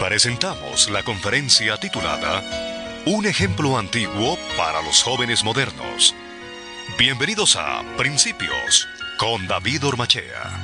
Presentamos la conferencia titulada Un ejemplo antiguo para los jóvenes modernos. Bienvenidos a Principios con David Ormachea.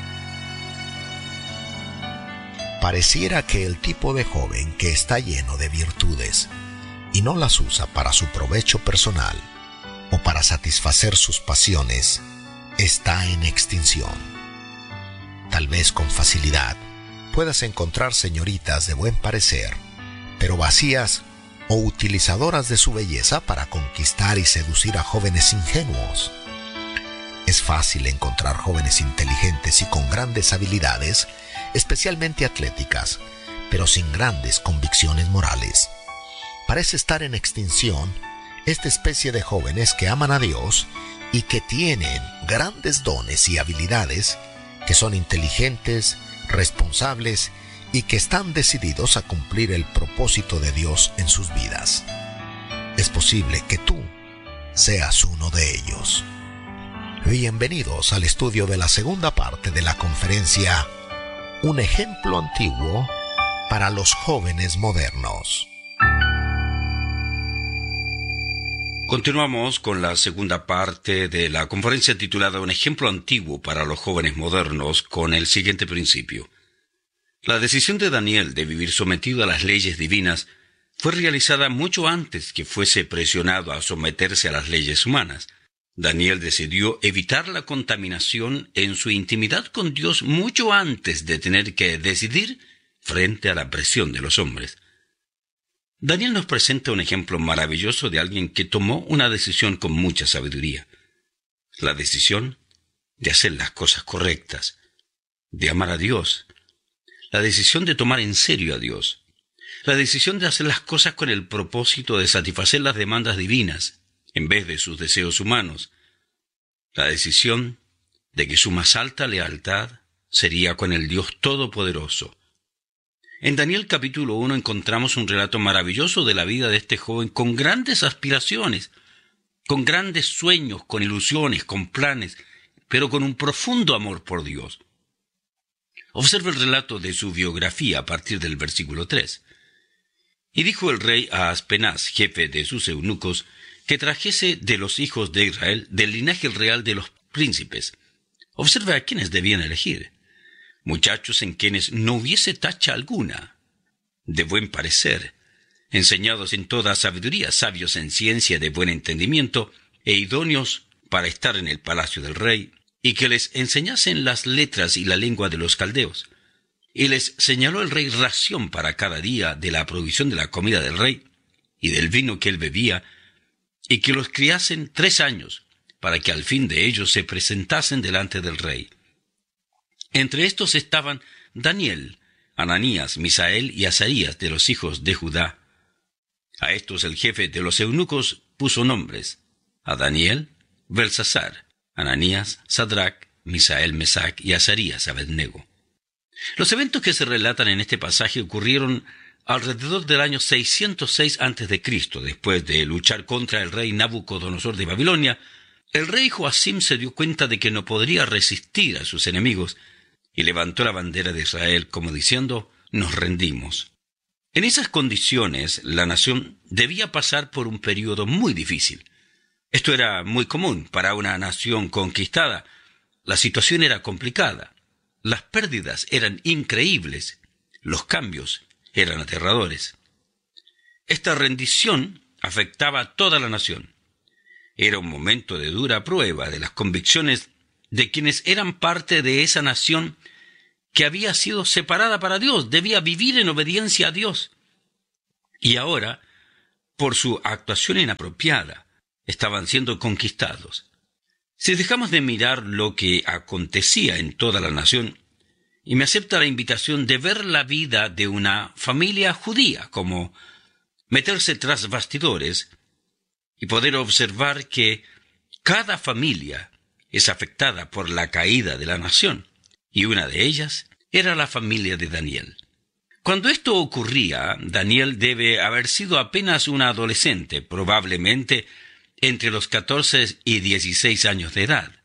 Pareciera que el tipo de joven que está lleno de virtudes y no las usa para su provecho personal o para satisfacer sus pasiones está en extinción. Tal vez con facilidad puedas encontrar señoritas de buen parecer, pero vacías o utilizadoras de su belleza para conquistar y seducir a jóvenes ingenuos. Es fácil encontrar jóvenes inteligentes y con grandes habilidades, especialmente atléticas, pero sin grandes convicciones morales. Parece estar en extinción esta especie de jóvenes que aman a Dios y que tienen grandes dones y habilidades, que son inteligentes, responsables y que están decididos a cumplir el propósito de Dios en sus vidas. Es posible que tú seas uno de ellos. Bienvenidos al estudio de la segunda parte de la conferencia Un ejemplo antiguo para los jóvenes modernos. Continuamos con la segunda parte de la conferencia titulada Un ejemplo antiguo para los jóvenes modernos con el siguiente principio. La decisión de Daniel de vivir sometido a las leyes divinas fue realizada mucho antes que fuese presionado a someterse a las leyes humanas. Daniel decidió evitar la contaminación en su intimidad con Dios mucho antes de tener que decidir frente a la presión de los hombres. Daniel nos presenta un ejemplo maravilloso de alguien que tomó una decisión con mucha sabiduría. La decisión de hacer las cosas correctas, de amar a Dios, la decisión de tomar en serio a Dios, la decisión de hacer las cosas con el propósito de satisfacer las demandas divinas en vez de sus deseos humanos, la decisión de que su más alta lealtad sería con el Dios Todopoderoso. En Daniel capítulo 1 encontramos un relato maravilloso de la vida de este joven con grandes aspiraciones, con grandes sueños, con ilusiones, con planes, pero con un profundo amor por Dios. Observa el relato de su biografía a partir del versículo 3. Y dijo el rey a Aspenaz, jefe de sus eunucos, que trajese de los hijos de Israel del linaje real de los príncipes. Observa a quienes debían elegir. Muchachos en quienes no hubiese tacha alguna, de buen parecer, enseñados en toda sabiduría, sabios en ciencia de buen entendimiento, e idóneos para estar en el palacio del rey, y que les enseñasen las letras y la lengua de los caldeos. Y les señaló el rey ración para cada día de la provisión de la comida del rey, y del vino que él bebía, y que los criasen 3 años, para que al fin de ellos se presentasen delante del rey. Entre estos estaban Daniel, Ananías, Misael y Azarías de los hijos de Judá. A estos el jefe de los eunucos puso nombres: a Daniel, Belsasar; Ananías, Sadrac; Misael, Mesac; y Azarías, Abednego. Los eventos que se relatan en este pasaje ocurrieron alrededor del año 606 a.C., después de luchar contra el rey Nabucodonosor de Babilonia. El rey Joacim se dio cuenta de que no podría resistir a sus enemigos y levantó la bandera de Israel como diciendo: nos rendimos. En esas condiciones, la nación debía pasar por un periodo muy difícil. Esto era muy común para una nación conquistada. La situación era complicada. Las pérdidas eran increíbles. Los cambios eran aterradores. Esta rendición afectaba a toda la nación. Era un momento de dura prueba de las convicciones de quienes eran parte de esa nación que había sido separada para Dios, debía vivir en obediencia a Dios. Y ahora, por su actuación inapropiada, estaban siendo conquistados. Si dejamos de mirar lo que acontecía en toda la nación, y me acepta la invitación de ver la vida de una familia judía, como meterse tras bastidores y poder observar que cada familia es afectada por la caída de la nación, y una de ellas era la familia de Daniel. Cuando esto ocurría, Daniel debe haber sido apenas un adolescente, probablemente entre los 14 y 16 años de edad.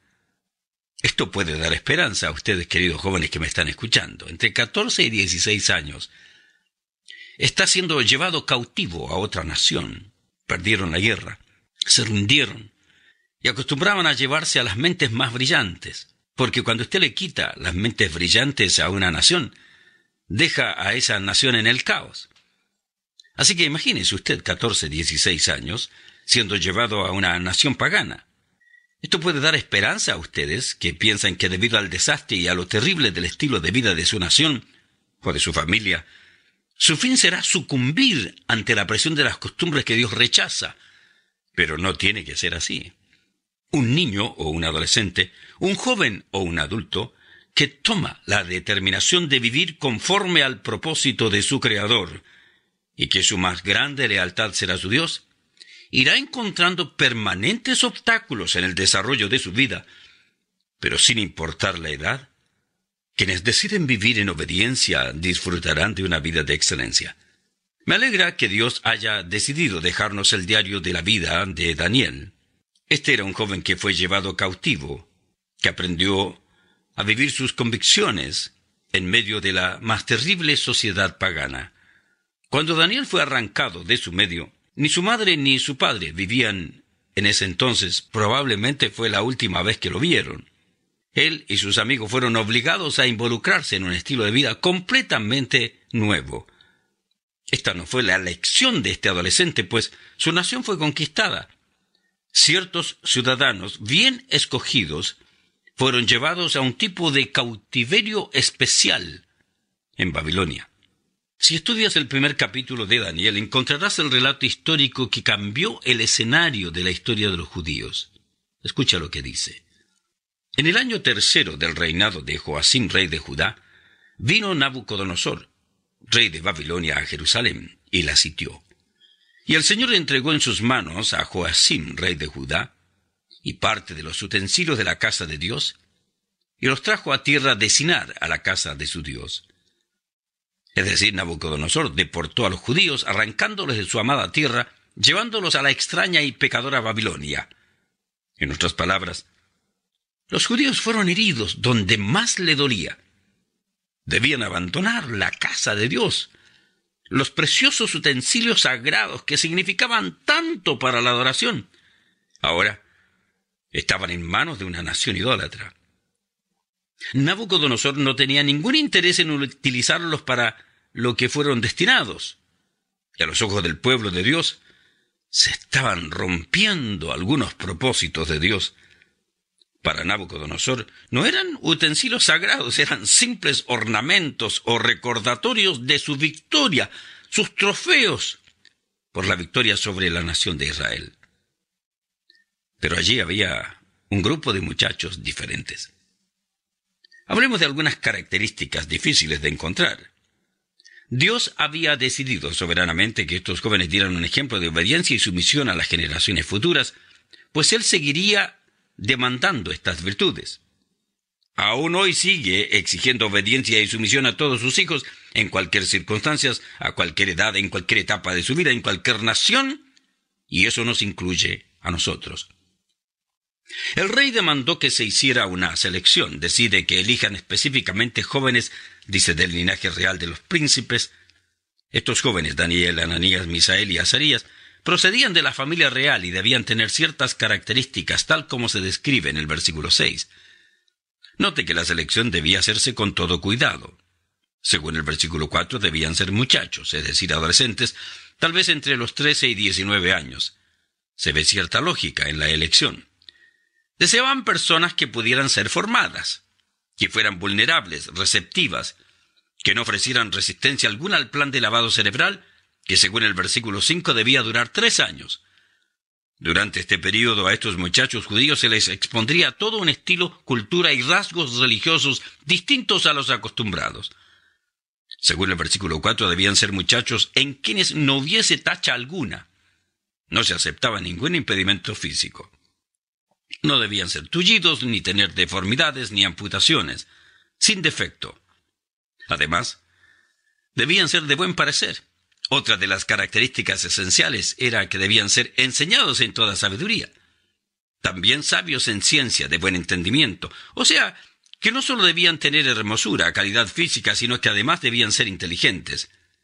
Esto puede dar esperanza a ustedes, queridos jóvenes que me están escuchando. Entre 14 y 16 años está siendo llevado cautivo a otra nación. Perdieron la guerra, se rindieron y acostumbraban a llevarse a las mentes más brillantes, porque cuando usted le quita las mentes brillantes a una nación, deja a esa nación en el caos. Así que imagínese usted 14, 16 años siendo llevado a una nación pagana. Esto puede dar esperanza a ustedes que piensan que debido al desastre y a lo terrible del estilo de vida de su nación o de su familia, su fin será sucumbir ante la presión de las costumbres que Dios rechaza. Pero no tiene que ser así. Un niño o un adolescente, un joven o un adulto, que toma la determinación de vivir conforme al propósito de su Creador y que su más grande lealtad será su Dios, irá encontrando permanentes obstáculos en el desarrollo de su vida, pero sin importar la edad, quienes deciden vivir en obediencia disfrutarán de una vida de excelencia. Me alegra que Dios haya decidido dejarnos el diario de la vida de Daniel. Este era un joven que fue llevado cautivo, que aprendió a vivir sus convicciones en medio de la más terrible sociedad pagana. Cuando Daniel fue arrancado de su medio, ni su madre ni su padre vivían en ese entonces. Probablemente fue la última vez que lo vieron. Él y sus amigos fueron obligados a involucrarse en un estilo de vida completamente nuevo. Esta no fue la elección de este adolescente, pues su nación fue conquistada. Ciertos ciudadanos bien escogidos fueron llevados a un tipo de cautiverio especial en Babilonia. Si estudias el primer capítulo de Daniel, encontrarás el relato histórico que cambió el escenario de la historia de los judíos. Escucha lo que dice. En el año 3 del reinado de Joacim, rey de Judá, vino Nabucodonosor, rey de Babilonia, a Jerusalén, y la sitió. Y el Señor entregó en sus manos a Joacim, rey de Judá, y parte de los utensilios de la casa de Dios, y los trajo a tierra de Sinar, a la casa de su Dios. Es decir, Nabucodonosor deportó a los judíos, arrancándolos de su amada tierra, llevándolos a la extraña y pecadora Babilonia. En otras palabras, los judíos fueron heridos donde más le dolía. Debían abandonar la casa de Dios, los preciosos utensilios sagrados que significaban tanto para la adoración. Ahora estaban en manos de una nación idólatra. Nabucodonosor no tenía ningún interés en utilizarlos para lo que fueron destinados. Y a los ojos del pueblo de Dios se estaban rompiendo algunos propósitos de Dios. Para Nabucodonosor no eran utensilios sagrados, eran simples ornamentos o recordatorios de su victoria, sus trofeos por la victoria sobre la nación de Israel. Pero allí había un grupo de muchachos diferentes. Hablemos de algunas características difíciles de encontrar. Dios había decidido soberanamente que estos jóvenes dieran un ejemplo de obediencia y sumisión a las generaciones futuras, pues Él seguiría demandando estas virtudes. Aún hoy sigue exigiendo obediencia y sumisión a todos sus hijos, en cualquier circunstancia, a cualquier edad, en cualquier etapa de su vida, en cualquier nación, y eso nos incluye a nosotros. El rey demandó que se hiciera una selección, decide que elijan específicamente jóvenes, dice, del linaje real de los príncipes. Estos jóvenes, Daniel, Ananías, Misael y Azarías, procedían de la familia real y debían tener ciertas características, tal como se describe en el versículo 6. Note que la selección debía hacerse con todo cuidado. Según el versículo 4, debían ser muchachos, es decir, adolescentes, tal vez entre los 13 y 19 años. Se ve cierta lógica en la elección. Deseaban personas que pudieran ser formadas, que fueran vulnerables, receptivas, que no ofrecieran resistencia alguna al plan de lavado cerebral, que según el versículo 5 debía durar 3 años. Durante este periodo a estos muchachos judíos se les expondría todo un estilo, cultura y rasgos religiosos distintos a los acostumbrados. Según el versículo 4 debían ser muchachos en quienes no hubiese tacha alguna. No se aceptaba ningún impedimento físico. No debían ser tullidos, ni tener deformidades, ni amputaciones, sin defecto. Además, debían ser de buen parecer. Otra de las características esenciales era que debían ser enseñados en toda sabiduría. También sabios en ciencia, de buen entendimiento. O sea, que no solo debían tener hermosura, calidad física, sino que además debían ser inteligentes.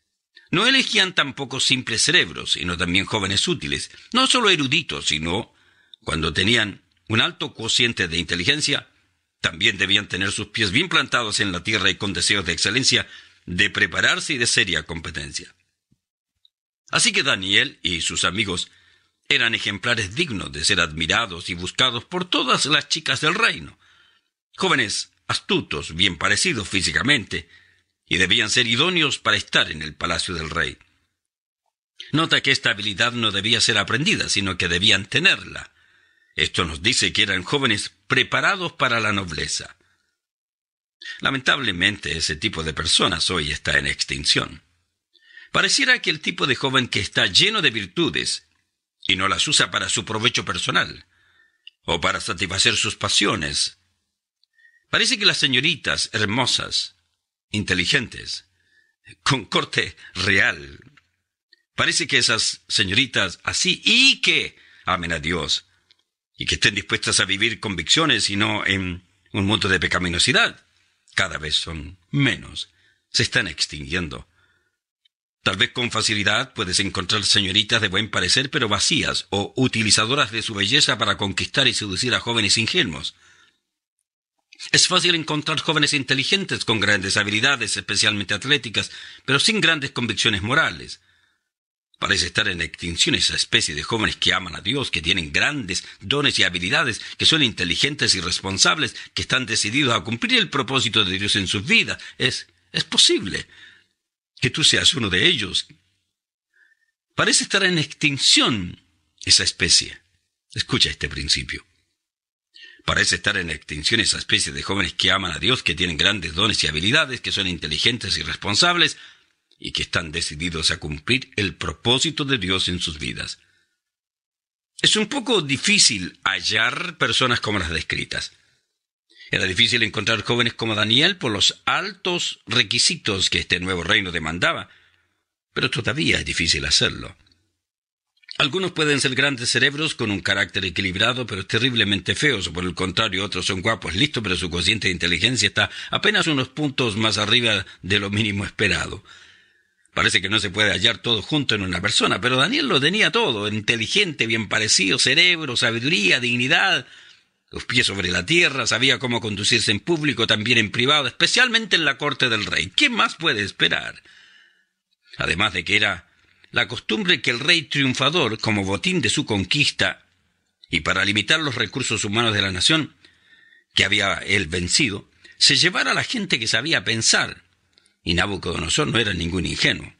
No elegían tampoco simples cerebros, sino también jóvenes útiles, no solo eruditos, sino, cuando tenían un alto cociente de inteligencia, también debían tener sus pies bien plantados en la tierra y con deseos de excelencia, de prepararse y de seria competencia. Así que Daniel y sus amigos eran ejemplares dignos de ser admirados y buscados por todas las chicas del reino. Jóvenes astutos, bien parecidos físicamente, y debían ser idóneos para estar en el palacio del rey. Nota que esta habilidad no debía ser aprendida, sino que debían tenerla. Esto nos dice que eran jóvenes preparados para la nobleza. Lamentablemente, ese tipo de personas hoy está en extinción. Pareciera que el tipo de joven que está lleno de virtudes y no las usa para su provecho personal o para satisfacer sus pasiones. Parece que las señoritas hermosas, inteligentes, con corte real, parece que esas señoritas así y que amen a Dios y que estén dispuestas a vivir convicciones y no en un mundo de pecaminosidad, cada vez son menos, se están extinguiendo. Tal vez con facilidad puedes encontrar señoritas de buen parecer pero vacías o utilizadoras de su belleza para conquistar y seducir a jóvenes ingenuos. Es fácil encontrar jóvenes inteligentes con grandes habilidades, especialmente atléticas, pero sin grandes convicciones morales. Parece estar en extinción esa especie de jóvenes que aman a Dios, que tienen grandes dones y habilidades, que son inteligentes y responsables, que están decididos a cumplir el propósito de Dios en sus vidas. Es posible que tú seas uno de ellos. Parece estar en extinción esa especie. Escucha este principio. Parece estar en extinción esa especie de jóvenes que aman a Dios, que tienen grandes dones y habilidades, que son inteligentes y responsables, y que están decididos a cumplir el propósito de Dios en sus vidas. Es un poco difícil hallar personas como las descritas. Era difícil encontrar jóvenes como Daniel por los altos requisitos que este nuevo reino demandaba, pero todavía es difícil hacerlo. Algunos pueden ser grandes cerebros con un carácter equilibrado, pero terriblemente feos, o por el contrario, otros son guapos, listos, pero su cociente de inteligencia está apenas unos puntos más arriba de lo mínimo esperado. Parece que no se puede hallar todo junto en una persona, pero Daniel lo tenía todo: inteligente, bien parecido, cerebro, sabiduría, dignidad, los pies sobre la tierra, sabía cómo conducirse en público, también en privado, especialmente en la corte del rey. ¿Qué más puede esperar? Además de que era la costumbre que el rey triunfador, como botín de su conquista y para limitar los recursos humanos de la nación que había él vencido, se llevara a la gente que sabía pensar. Y Nabucodonosor no era ningún ingenuo.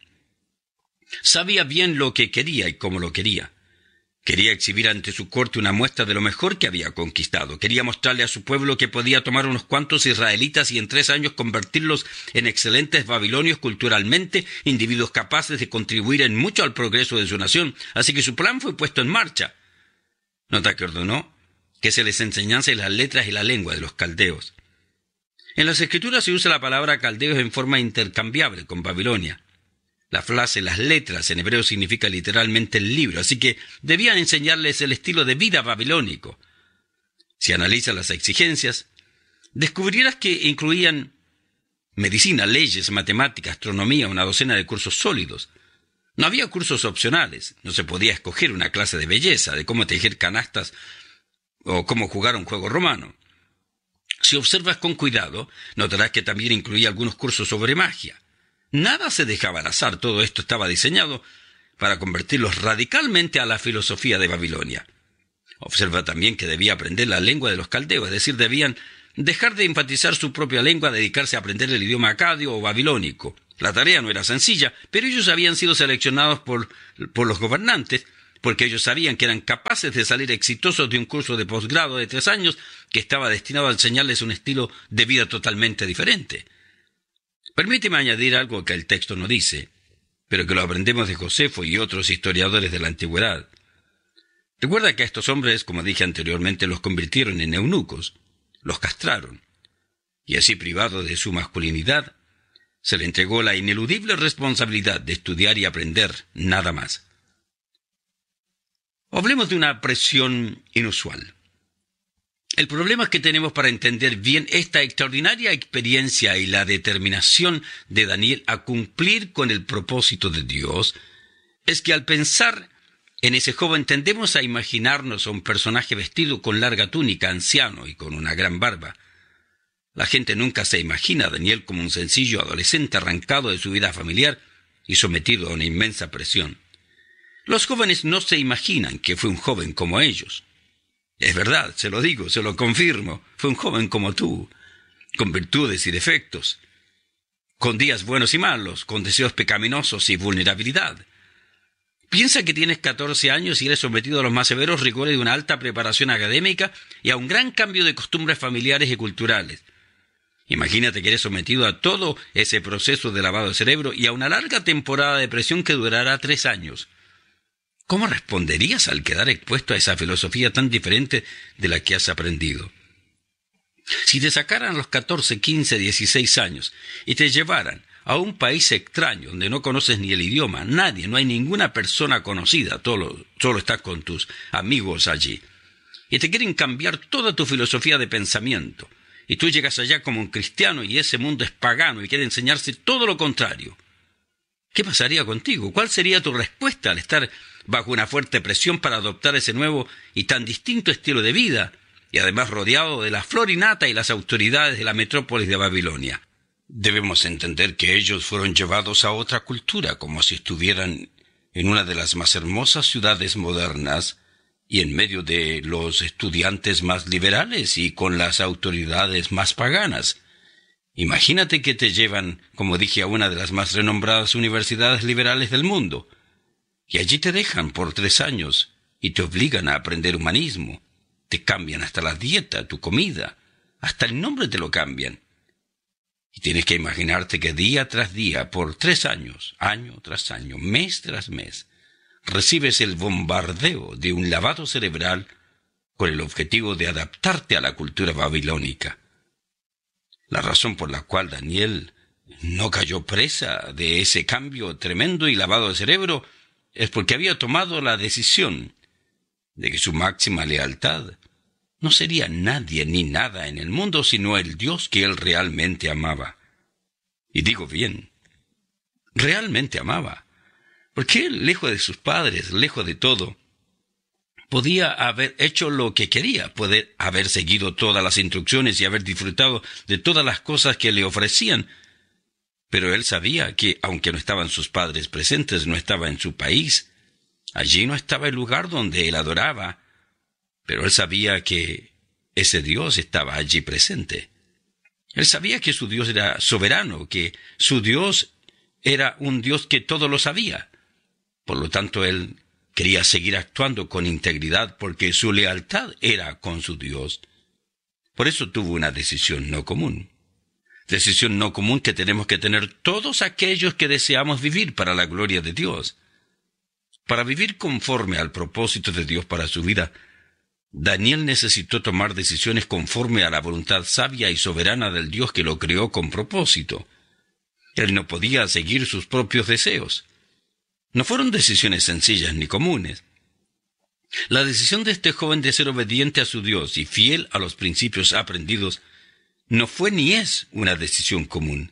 Sabía bien lo que quería y cómo lo quería. Quería exhibir ante su corte una muestra de lo mejor que había conquistado. Quería mostrarle a su pueblo que podía tomar unos cuantos israelitas y en 3 años convertirlos en excelentes babilonios culturalmente, individuos capaces de contribuir en mucho al progreso de su nación. Así que su plan fue puesto en marcha. Nota que ordenó que se les enseñase las letras y la lengua de los caldeos. En las escrituras se usa la palabra caldeos en forma intercambiable con Babilonia. La frase las letras en hebreo significa literalmente el libro, así que debían enseñarles el estilo de vida babilónico. Si analizas las exigencias, descubrirás que incluían medicina, leyes, matemática, astronomía, una docena de cursos sólidos. No había cursos opcionales, no se podía escoger una clase de belleza, de cómo tejer canastas o cómo jugar un juego romano. Si observas con cuidado, notarás que también incluía algunos cursos sobre magia. Nada se dejaba al azar, todo esto estaba diseñado para convertirlos radicalmente a la filosofía de Babilonia. Observa también que debía aprender la lengua de los caldeos, es decir, debían dejar de enfatizar su propia lengua, dedicarse a aprender el idioma acadio o babilónico. La tarea no era sencilla, pero ellos habían sido seleccionados por los gobernantes, porque ellos sabían que eran capaces de salir exitosos de un curso de posgrado de 3 años que estaba destinado a enseñarles un estilo de vida totalmente diferente. Permíteme añadir algo que el texto no dice, pero que lo aprendemos de Josefo y otros historiadores de la antigüedad. Recuerda que a estos hombres, como dije anteriormente, los convirtieron en eunucos, los castraron, y así privados de su masculinidad, se le entregó la ineludible responsabilidad de estudiar y aprender nada más. Hablemos de una presión inusual. El problema que tenemos para entender bien esta extraordinaria experiencia y la determinación de Daniel a cumplir con el propósito de Dios es que al pensar en ese joven tendemos a imaginarnos a un personaje vestido con larga túnica, anciano y con una gran barba. La gente nunca se imagina a Daniel como un sencillo adolescente arrancado de su vida familiar y sometido a una inmensa presión. Los jóvenes no se imaginan que fue un joven como ellos. Es verdad, se lo digo, se lo confirmo, fue un joven como tú, con virtudes y defectos, con días buenos y malos, con deseos pecaminosos y vulnerabilidad. Piensa que tienes 14 años y eres sometido a los más severos rigores de una alta preparación académica y a un gran cambio de costumbres familiares y culturales. Imagínate que eres sometido a todo ese proceso de lavado de cerebro y a una larga temporada de presión que durará 3 años. ¿Cómo responderías al quedar expuesto a esa filosofía tan diferente de la que has aprendido? Si te sacaran a los 14, 15, 16 años y te llevaran a un país extraño donde no conoces ni el idioma, nadie, no hay ninguna persona conocida, solo estás con tus amigos allí, y te quieren cambiar toda tu filosofía de pensamiento, y tú llegas allá como un cristiano y ese mundo es pagano y quiere enseñarse todo lo contrario, ¿qué pasaría contigo? ¿Cuál sería tu respuesta al estar bajo una fuerte presión para adoptar ese nuevo y tan distinto estilo de vida, y además rodeado de la flor y nata y las autoridades de la metrópolis de Babilonia? Debemos entender que ellos fueron llevados a otra cultura, como si estuvieran en una de las más hermosas ciudades modernas y en medio de los estudiantes más liberales y con las autoridades más paganas. Imagínate que te llevan, como dije, a una de las más renombradas universidades liberales del mundo, y allí te dejan por 3 años y te obligan a aprender humanismo. Te cambian hasta la dieta, tu comida, hasta el nombre te lo cambian. Y tienes que imaginarte que día tras día, por 3 años, año tras año, mes tras mes, recibes el bombardeo de un lavado cerebral con el objetivo de adaptarte a la cultura babilónica. La razón por la cual Daniel no cayó presa de ese cambio tremendo y lavado de cerebro es porque había tomado la decisión de que su máxima lealtad no sería nadie ni nada en el mundo sino el Dios que él realmente amaba. Y digo bien, realmente amaba, porque él, lejos de sus padres, lejos de todo, podía haber hecho lo que quería, poder haber seguido todas las instrucciones y haber disfrutado de todas las cosas que le ofrecían. Pero él sabía que, aunque no estaban sus padres presentes, no estaba en su país. Allí no estaba el lugar donde él adoraba. Pero él sabía que ese Dios estaba allí presente. Él sabía que su Dios era soberano, que su Dios era un Dios que todo lo sabía. Por lo tanto, él quería seguir actuando con integridad porque su lealtad era con su Dios. Por eso tuvo una decisión no común. Decisión no común que tenemos que tener todos aquellos que deseamos vivir para la gloria de Dios. Para vivir conforme al propósito de Dios para su vida, Daniel necesitó tomar decisiones conforme a la voluntad sabia y soberana del Dios que lo creó con propósito. Él no podía seguir sus propios deseos. No fueron decisiones sencillas ni comunes. La decisión de este joven de ser obediente a su Dios y fiel a los principios aprendidos no fue ni es una decisión común.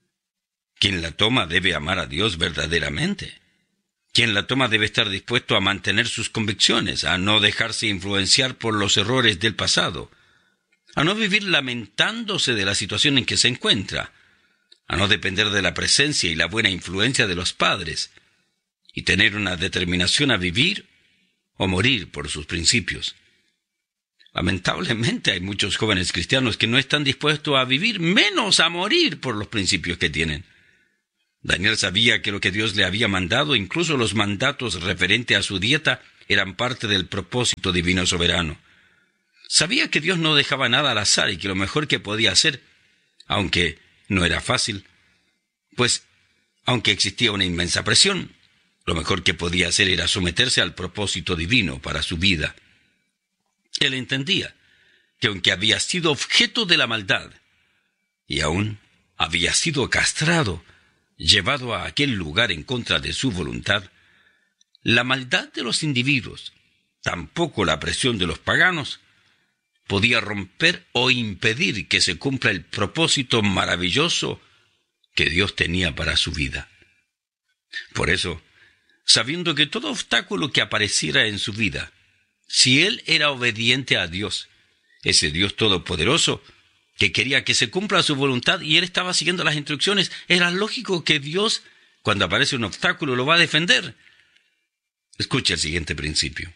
Quien la toma debe amar a Dios verdaderamente. Quien la toma debe estar dispuesto a mantener sus convicciones, a no dejarse influenciar por los errores del pasado, a no vivir lamentándose de la situación en que se encuentra, a no depender de la presencia y la buena influencia de los padres, y tener una determinación a vivir o morir por sus principios. Lamentablemente hay muchos jóvenes cristianos que no están dispuestos a vivir, menos a morir por los principios que tienen. Daniel sabía que lo que Dios le había mandado, incluso los mandatos referentes a su dieta, eran parte del propósito divino soberano. Sabía que Dios no dejaba nada al azar y que lo mejor que podía hacer, aunque no era fácil, pues aunque existía una inmensa presión, lo mejor que podía hacer era someterse al propósito divino para su vida. Él entendía que aunque había sido objeto de la maldad y aún había sido castrado, llevado a aquel lugar en contra de su voluntad, la maldad de los individuos, tampoco la presión de los paganos, podía romper o impedir que se cumpla el propósito maravilloso que Dios tenía para su vida. Por eso, sabiendo que todo obstáculo que apareciera en su vida, si él era obediente a Dios, ese Dios todopoderoso, que quería que se cumpla su voluntad y él estaba siguiendo las instrucciones, era lógico que Dios, cuando aparece un obstáculo, lo va a defender. Escucha el siguiente principio.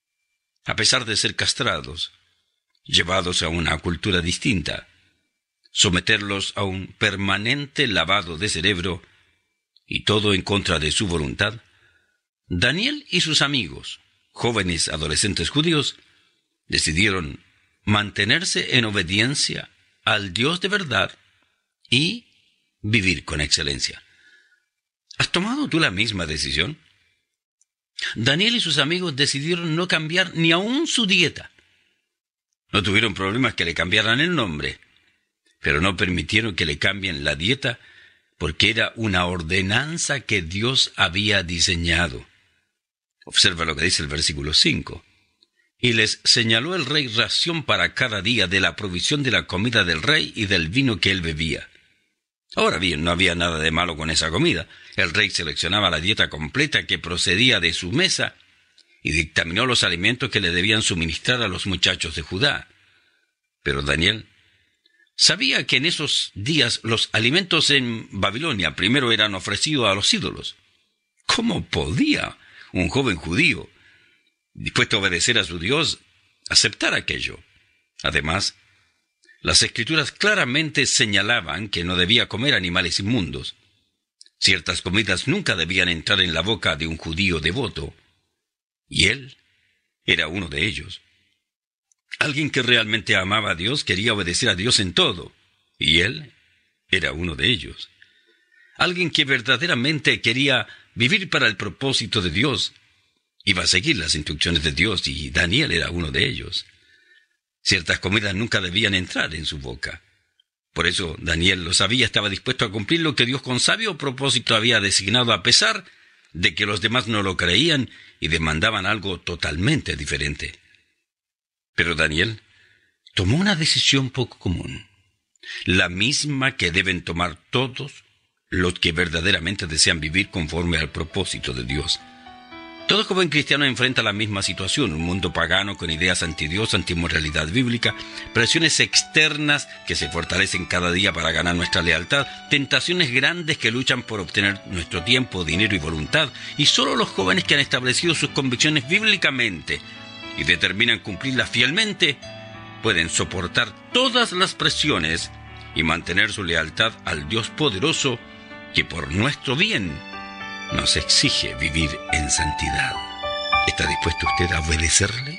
A pesar de ser castrados, llevados a una cultura distinta, someterlos a un permanente lavado de cerebro y todo en contra de su voluntad, Daniel y sus amigos, jóvenes adolescentes judíos, decidieron mantenerse en obediencia al Dios de verdad y vivir con excelencia. ¿Has tomado tú la misma decisión? Daniel y sus amigos decidieron no cambiar ni aún su dieta. No tuvieron problemas que le cambiaran el nombre, pero no permitieron que le cambien la dieta porque era una ordenanza que Dios había diseñado. Observa lo que dice el versículo 5. Y les señaló el rey ración para cada día de la provisión de la comida del rey y del vino que él bebía. Ahora bien, no había nada de malo con esa comida. El rey seleccionaba la dieta completa que procedía de su mesa y dictaminó los alimentos que le debían suministrar a los muchachos de Judá. Pero Daniel sabía que en esos días los alimentos en Babilonia primero eran ofrecidos a los ídolos. ¿Cómo podía un joven judío, dispuesto a obedecer a su Dios, aceptar aquello? Además, las Escrituras claramente señalaban que no debía comer animales inmundos. Ciertas comidas nunca debían entrar en la boca de un judío devoto, y él era uno de ellos. Alguien que realmente amaba a Dios quería obedecer a Dios en todo, y él era uno de ellos. Alguien que verdaderamente quería vivir para el propósito de Dios iba a seguir las instrucciones de Dios, y Daniel era uno de ellos. Ciertas comidas nunca debían entrar en su boca. Por eso Daniel lo sabía, estaba dispuesto a cumplir lo que Dios con sabio propósito había designado, a pesar de que los demás no lo creían y demandaban algo totalmente diferente. Pero Daniel tomó una decisión poco común, la misma que deben tomar todos los que verdaderamente desean vivir conforme al propósito de Dios. Todo joven cristiano enfrenta la misma situación, un mundo pagano con ideas antidios, antimoralidad bíblica, presiones externas que se fortalecen cada día para ganar nuestra lealtad, tentaciones grandes que luchan por obtener nuestro tiempo, dinero y voluntad, y solo los jóvenes que han establecido sus convicciones bíblicamente y determinan cumplirlas fielmente, pueden soportar todas las presiones y mantener su lealtad al Dios poderoso que por nuestro bien nos exige vivir en santidad. ¿Está dispuesto usted a obedecerle?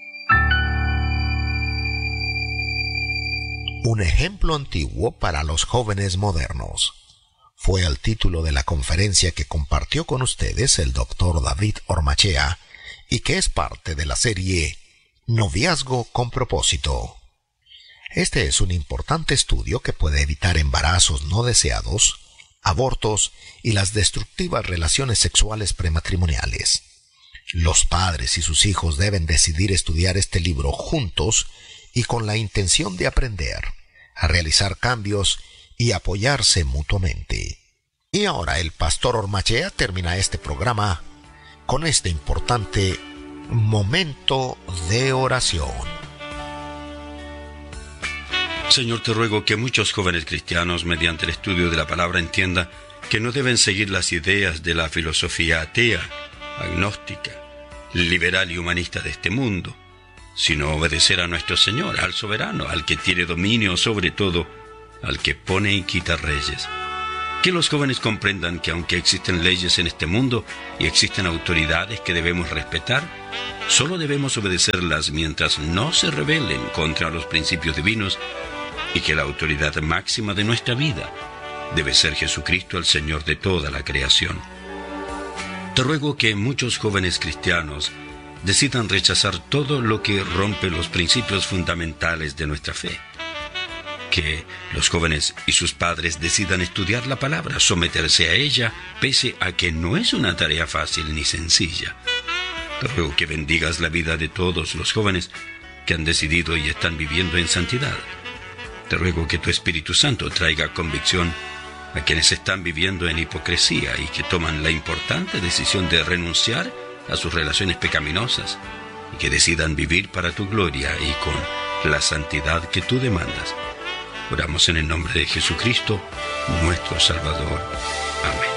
Un ejemplo antiguo para los jóvenes modernos fue el título de la conferencia que compartió con ustedes el Dr. David Ormachea y que es parte de la serie Noviazgo con propósito. Este es un importante estudio que puede evitar embarazos no deseados, abortos y las destructivas relaciones sexuales prematrimoniales. Los padres y sus hijos deben decidir estudiar este libro juntos y con la intención de aprender, a realizar cambios y apoyarse mutuamente. Y ahora el pastor Ormachea termina este programa con este importante momento de oración. Señor, te ruego que muchos jóvenes cristianos, mediante el estudio de la palabra, entiendan que no deben seguir las ideas de la filosofía atea, agnóstica, liberal y humanista de este mundo, sino obedecer a nuestro Señor, al soberano, al que tiene dominio sobre todo, al que pone y quita reyes. Que los jóvenes comprendan que aunque existen leyes en este mundo y existen autoridades que debemos respetar, solo debemos obedecerlas mientras no se rebelen contra los principios divinos, y que la autoridad máxima de nuestra vida debe ser Jesucristo, el Señor de toda la creación. Te ruego que muchos jóvenes cristianos decidan rechazar todo lo que rompe los principios fundamentales de nuestra fe. Que los jóvenes y sus padres decidan estudiar la palabra, someterse a ella, pese a que no es una tarea fácil ni sencilla. Te ruego que bendigas la vida de todos los jóvenes, que han decidido y están viviendo en santidad. Te ruego que tu Espíritu Santo traiga convicción a quienes están viviendo en hipocresía y que toman la importante decisión de renunciar a sus relaciones pecaminosas y que decidan vivir para tu gloria y con la santidad que tú demandas. Oramos en el nombre de Jesucristo, nuestro Salvador. Amén.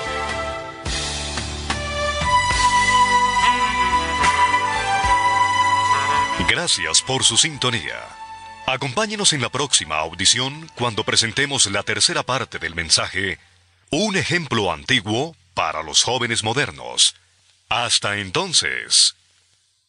Gracias por su sintonía. Acompáñenos en la próxima audición cuando presentemos la tercera parte del mensaje Un ejemplo antiguo para los jóvenes modernos. Hasta entonces.